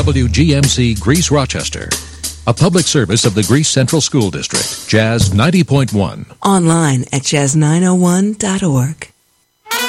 WGMC Greece Rochester. A public service of the Greece Central School District. Jazz 90.1. Online at jazz901.org.